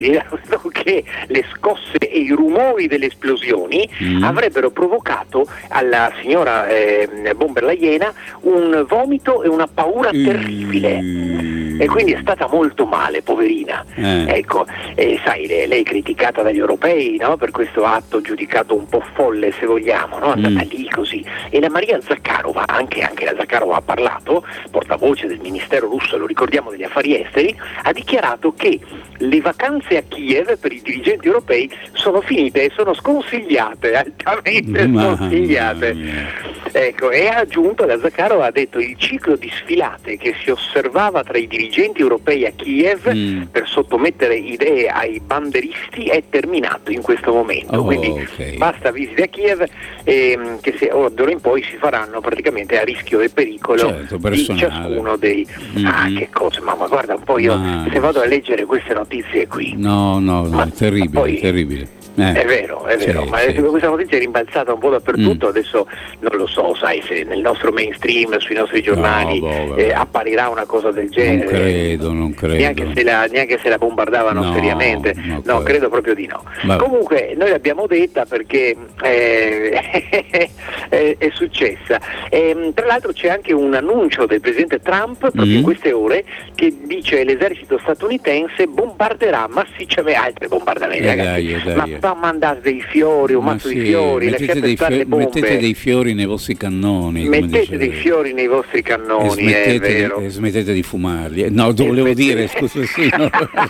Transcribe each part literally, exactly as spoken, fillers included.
che le scosse e i rumori delle esplosioni mm. avrebbero provocato alla signora eh, von der Leyen un vomito e una paura mm. terribile, e quindi è stata molto male, poverina. Eh. Ecco, eh, sai, lei, lei è criticata dagli europei, no? Per questo atto giudicato un po' folle, se vogliamo, no? È andata mm. lì così. E la Maria Zakharova, anche, anche la Zakharova ha parlato, portavoce del Ministero russo, lo ricordiamo, degli affari esteri, ha dichiarato che le vacanze a Kiev per i dirigenti europei sono finite e sono sconsigliate, altamente sconsigliate. Ecco, e ha aggiunto, la Zakharova ha detto, il ciclo di sfilate che si osservava tra i dirigenti europei a Kiev mm. per sottomettere idee ai banderisti è terminato in questo momento. Oh, quindi okay. basta visite a Kiev, ehm, che se, oh, d'ora in poi si faranno praticamente a rischio e pericolo certo, di ciascuno dei mm-hmm. ah che cosa, ma, ma guarda un po', io ma... se vado a leggere queste notizie qui no no, no ma, è terribile, ma poi, terribile. Eh, è vero, è vero, sì, ma sì. questa notizia è rimbalzata un po' dappertutto, mm. adesso non lo so, sai, se nel nostro mainstream, sui nostri giornali no, boh, eh, apparirà una cosa del genere. Non credo, non credo. Neanche se la, neanche se la bombardavano no, seriamente, no, credo. credo proprio di no. Vabbè. Comunque noi l'abbiamo detta perché eh, è, è successa. E, tra l'altro c'è anche un annuncio del presidente Trump proprio mm. in queste ore che dice che l'esercito statunitense bombarderà massicciamente, altre bombardamenti, eh, ragazzi, dai, dai, ma dai. fa mandare dei fiori, un ma mazzo sì, di fiori, lasciate dei stare fi- le bombe. mettete dei fiori nei vostri cannoni, mettete dei fiori nei vostri cannoni, e smettete, è vero. Di, e smettete di fumarli. No, volevo smettete... dire, scusa, sì, no.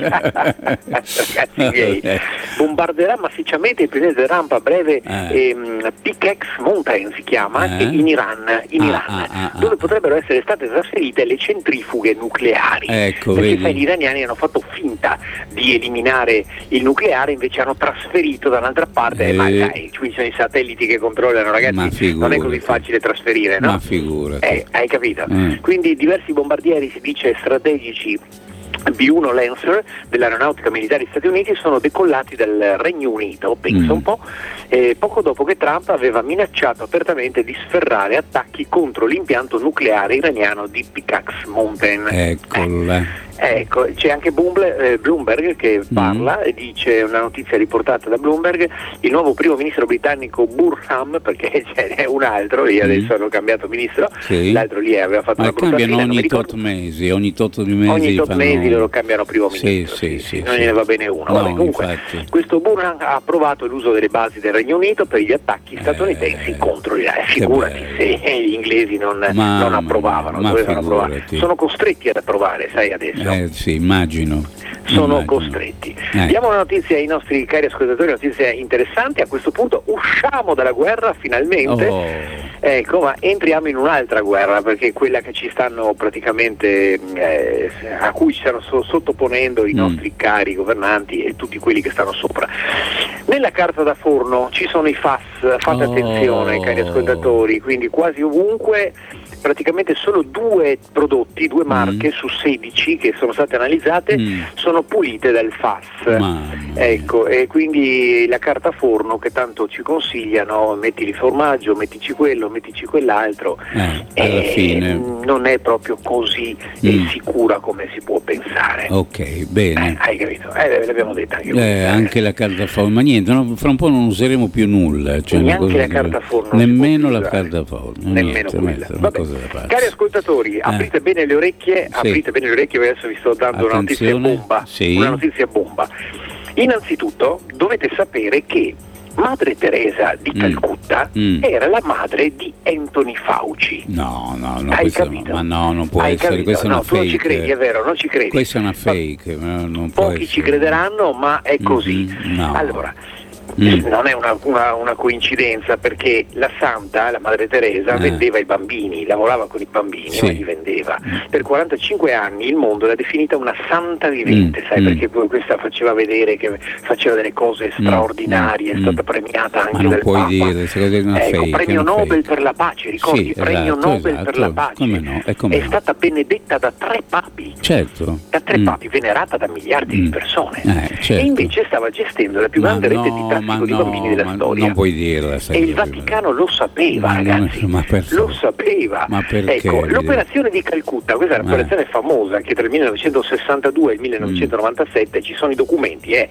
Ragazzi miei, bombarderà massicciamente il presidente Trump a breve eh. ehm, Pickaxe Mountain si chiama, eh. in Iran, in ah, Iran ah, ah, dove ah. potrebbero essere state trasferite le centrifughe nucleari. Ecco, perché vedi. sai, gli iraniani hanno fatto finta di eliminare il nucleare, invece hanno trasferito da un'altra parte, eh. ma sai, ci sono i satelliti che controllano, ragazzi, non è così facile trasferire, no? Ma figurati. Eh, hai capito? Mm. Quindi diversi bombardieri, si dice strategici, B uno Lancer dell'aeronautica militare Stati Uniti sono decollati dal Regno Unito, pensa mm. un po', eh, poco dopo che Trump aveva minacciato apertamente di sferrare attacchi contro l'impianto nucleare iraniano di Pickaxe Mountain. Eccola. Eh. Ecco, c'è anche Bloomberg che parla mm. e dice, una notizia riportata da Bloomberg, il nuovo primo ministro britannico Burham, perché c'è un altro lì, adesso mm. hanno cambiato ministro, sì. l'altro lì aveva fatto ma una brutta cambiano fine, ogni tot mesi, ogni tot di mesi ogni tot fanno... mesi loro cambiano primo ministro, sì, sì, sì, sì, sì, non sì. gliene va bene uno. No, Vabbè, comunque infatti. questo Burham ha approvato l'uso delle basi del Regno Unito per gli attacchi statunitensi eh, contro l'Iran. Figurati se gli inglesi non, ma, non approvavano, ma dovevano approvare. Sono costretti ad approvare, sai, adesso. Eh, sì, immagino. Sono immagino. costretti. Eh. Diamo una notizia ai nostri cari ascoltatori, una notizia interessante. A questo punto usciamo dalla guerra finalmente. Oh. Ecco, ma entriamo in un'altra guerra, perché è quella che ci stanno praticamente eh, a cui ci stanno so- sottoponendo i nostri mm. cari governanti e tutti quelli che stanno sopra. Nella carta da forno ci sono i F A S, fate oh. attenzione cari ascoltatori, quindi quasi ovunque praticamente solo due prodotti, due marche mm. su sedici che sono state analizzate mm. sono pulite dal F A S. Ecco, e quindi la carta forno che tanto ci consigliano, mettili formaggio, mettici quello, mettici quell'altro, eh, alla fine non è proprio così mm. sicura come si può pensare. Ok, bene. Eh, hai capito? Eh, l'abbiamo detto anche, eh, anche la carta forno, ma niente, no, fra un po' non useremo più nulla. Cioè neanche la carta forno. Nemmeno la carta forno. Nemmeno niente, quella. Vabbè, cari ascoltatori, eh. aprite bene le orecchie, sì. aprite bene le orecchie, perché adesso vi sto dando Attenzione. una notizia bomba. Sì. Una notizia bomba. Innanzitutto dovete sapere che Madre Teresa di Calcutta mm. Mm. era la madre di Anthony Fauci. No, no, no, hai questo capito? No, ma no, non può hai essere, capito? questa è una no, fake. Tu non ci credi, è vero, non ci credi. Questa è una fake, ma non può pochi essere. ci crederanno, ma è così. Mm-hmm. No. Allora, Mm. non è una, una, una coincidenza, perché la santa, la Madre Teresa, eh. vendeva i bambini, lavorava con i bambini, sì. ma li vendeva. Per quarantacinque anni il mondo l'ha definita una santa vivente, mm. sai, mm. perché poi questa faceva vedere che faceva delle cose straordinarie, mm. è stata premiata anche ma non dal puoi Papa. dire, secondo te è una ecco, fake, premio una Nobel fake. per la pace, ricordi? Sì, premio esatto, Nobel esatto. per la pace. Come no? E come è no? stata benedetta da tre papi. Certo. Da tre mm. papi, venerata da miliardi mm. di persone. Eh, certo. E invece stava gestendo la più grande ma rete no, di trafficanti traffico di no, bambini della ma storia. Non puoi dirla, e il Vaticano lo sapeva, ma ragazzi, non, ma per, lo sapeva. Ma perché? Ecco, l'operazione di Calcutta, questa è un'operazione eh. famosa che tra il millenovecentosessantadue e il millenovecentonovantasette mm. ci sono i documenti, eh,